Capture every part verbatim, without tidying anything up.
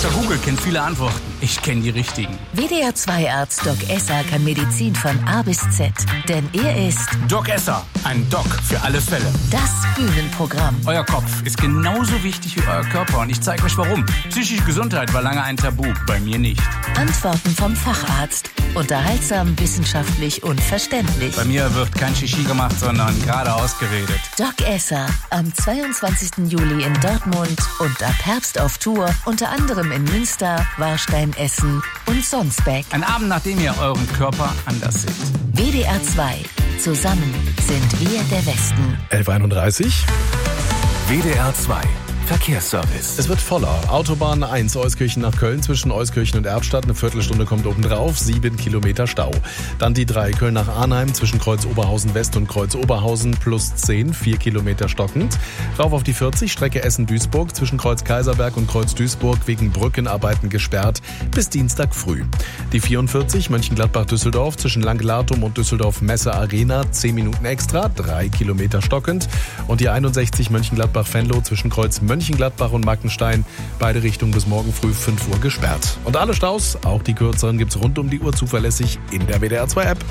Doktor Google kennt viele Antworten. Ich kenne die richtigen. W D R zwei Arzt Doc Esser kann Medizin von A bis Z. Denn er ist Doc Esser, ein Doc für alle Fälle. Das Bühnenprogramm. Euer Kopf ist genauso wichtig wie euer Körper und ich zeige euch warum. Psychische Gesundheit war lange ein Tabu, bei mir nicht. Antworten vom Facharzt. Unterhaltsam, wissenschaftlich und verständlich. Bei mir wird kein Shishi gemacht, sondern geradeaus geredet. Doc Esser am zweiundzwanzigsten Juli in Dortmund und ab Herbst auf Tour, unter anderem in Münster, Warstein, Essen und Sonsbeck. Ein Abend, nachdem ihr euren Körper anders seht. W D R zwei. Zusammen sind wir der Westen. elf Uhr einunddreißig. W D R zwei Verkehrsservice. Es wird voller. Autobahn eins Euskirchen nach Köln zwischen Euskirchen und Erbstadt. Eine Viertelstunde kommt oben drauf. Sieben Kilometer Stau. Dann die drei Köln nach Arnheim zwischen Kreuz Oberhausen West und Kreuz Oberhausen plus zehn. Vier Kilometer stockend. Rauf auf die vierzig. Strecke Essen-Duisburg zwischen Kreuz Kaiserberg und Kreuz Duisburg wegen Brückenarbeiten gesperrt bis Dienstag früh. Die vierundvierzig Mönchengladbach-Düsseldorf zwischen Langlautum und Düsseldorf-Messe-Arena. Zehn Minuten extra. Drei Kilometer stockend. Und die einundsechzig Mönchengladbach-Venlo zwischen Kreuz Mönchengladbach und Mackenstein, beide Richtungen bis morgen früh fünf Uhr gesperrt. Und alle Staus, auch die kürzeren, gibt's rund um die Uhr zuverlässig in der W D R zwei App.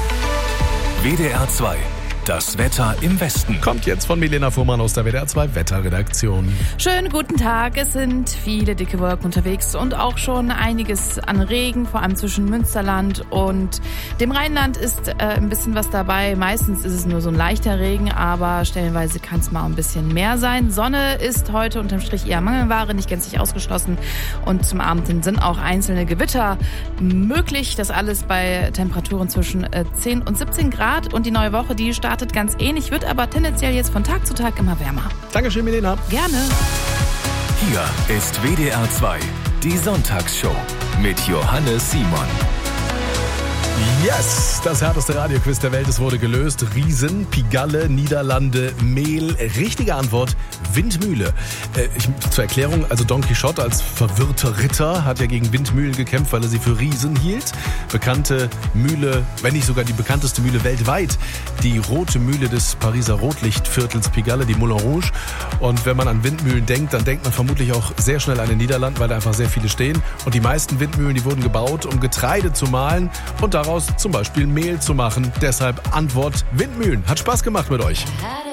W D R zwei. Das Wetter im Westen. Kommt jetzt von Milena Fuhrmann aus der W D R zwei Wetterredaktion. Schönen guten Tag. Es sind viele dicke Wolken unterwegs und auch schon einiges an Regen, vor allem zwischen Münsterland und dem Rheinland ist äh, ein bisschen was dabei. Meistens ist es nur so ein leichter Regen, aber stellenweise kann es mal ein bisschen mehr sein. Sonne ist heute unterm Strich eher Mangelware, nicht gänzlich ausgeschlossen. Und zum Abend hin sind auch einzelne Gewitter möglich. Das alles bei Temperaturen zwischen äh, zehn und siebzehn Grad. Und die neue Woche, die startet ganz ähnlich, wird aber tendenziell jetzt von Tag zu Tag immer wärmer. Dankeschön, Milena. Gerne. Hier ist W D R zwei, die Sonntagsshow mit Johannes Simon. Yes, das härteste Radioquiz der Welt, es wurde gelöst. Riesen, Pigalle, Niederlande, Mehl. Richtige Antwort, Windmühle. Äh, ich, zur Erklärung, also Don Quixote als verwirrter Ritter hat ja gegen Windmühlen gekämpft, weil er sie für Riesen hielt. Bekannte Mühle, wenn nicht sogar die bekannteste Mühle weltweit, die rote Mühle des Pariser Rotlichtviertels Pigalle, die Moulin Rouge. Und wenn man an Windmühlen denkt, dann denkt man vermutlich auch sehr schnell an den Niederlanden, weil da einfach sehr viele stehen. Und die meisten Windmühlen, die wurden gebaut, um Getreide zu mahlen und daraus zum Beispiel Mehl zu machen. Deshalb Antwort Windmühlen. Hat Spaß gemacht mit euch.